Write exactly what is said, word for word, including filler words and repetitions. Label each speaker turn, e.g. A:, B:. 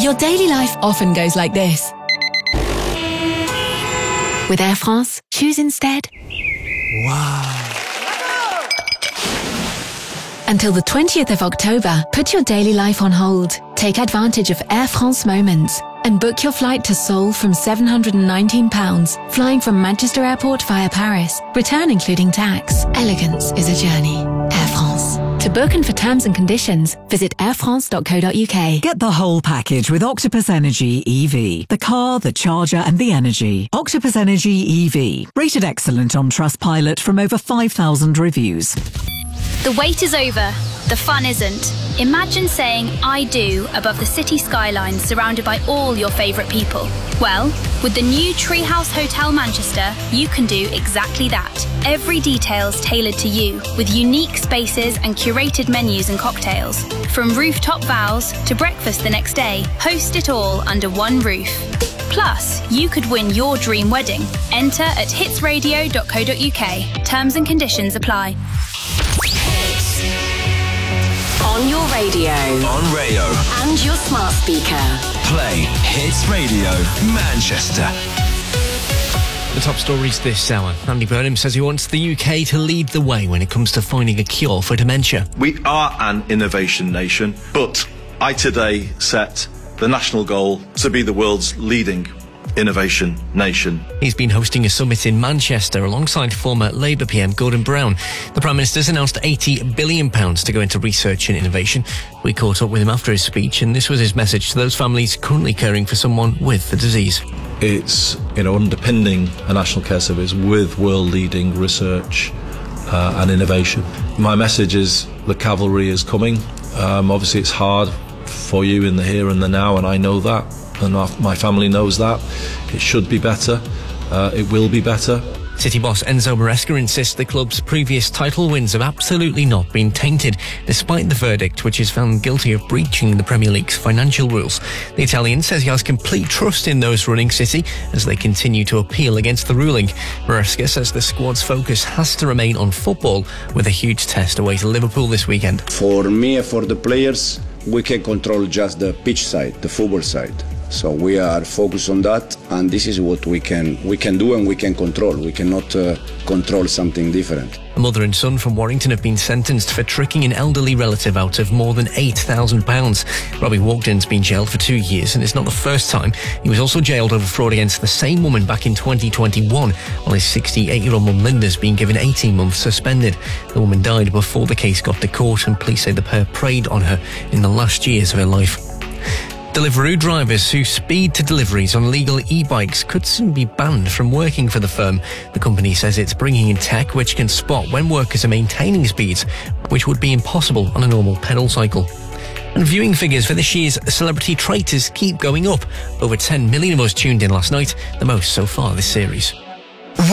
A: Your daily life often goes like this. With Air France, choose instead.
B: Wow.
A: Until the twentieth of October, put your daily life on hold. Take advantage of Air France Moments and book your flight to Seoul from seven hundred nineteen pounds, flying from Manchester Airport via Paris. Return including tax. Elegance is a journey. Air France. To book and for terms and conditions, visit air france dot co dot uk.
C: Get the whole package with Octopus Energy E V. The car, the charger and the energy. Octopus Energy E V. Rated excellent on Trustpilot from over five thousand reviews.
D: The wait is over. The fun isn't. Imagine saying I do above the city skyline surrounded by all your favourite people. Well, with the new Treehouse Hotel Manchester, you can do exactly that. Every detail's tailored to you, with unique spaces and curated menus and cocktails. From rooftop vows to breakfast the next day, host it all under one roof. Plus, you could win your dream wedding. Enter at hits radio dot co dot uk. Terms and conditions apply.
E: On your radio.
F: On radio.
E: And your smart speaker.
F: Play Hits Radio Manchester.
B: The top stories this hour. Andy Burnham says he wants the U K to lead the way when it comes to finding a cure for dementia.
G: We are an innovation nation, but I today set the national goal to be the world's leading innovation nation.
B: He's been hosting a summit in Manchester alongside former Labour P M Gordon Brown. The Prime Minister's announced eighty billion pounds to go into research and innovation. We caught up with him after his speech, and this was his message to those families currently caring for someone with the disease.
H: It's, you know, underpinning a national care service with world-leading research uh, and innovation. My message is the cavalry is coming. Um, obviously, it's hard for you in the here and the now, and I know that. And my family knows that. It should be better. Uh, it will be better.
B: City boss Enzo Maresca insists the club's previous title wins have absolutely not been tainted, despite the verdict, which is found guilty of breaching the Premier League's financial rules. The Italian says he has complete trust in those running City as they continue to appeal against the ruling. Maresca says the squad's focus has to remain on football, with a huge test away to Liverpool this weekend.
I: For me and for the players, we can control just the pitch side, the football side. So we are focused on that, and this is what we can we can do and we can control. We cannot uh, control something different.
B: A mother and son from Warrington have been sentenced for tricking an elderly relative out of more than eight thousand pounds. Robbie Wogden's been jailed for two years, and it's not the first time. He was also jailed over fraud against the same woman back in twenty twenty-one, while his sixty-eight-year-old mum Linda's been given eighteen months suspended. The woman died before the case got to court, and police say the pair preyed on her in the last years of her life. Deliveroo drivers who speed to deliveries on illegal e-bikes could soon be banned from working for the firm. The company says it's bringing in tech which can spot when workers are maintaining speeds, which would be impossible on a normal pedal cycle. And viewing figures for this year's Celebrity Traitors keep going up. Over ten million of us tuned in last night, the most so far this series.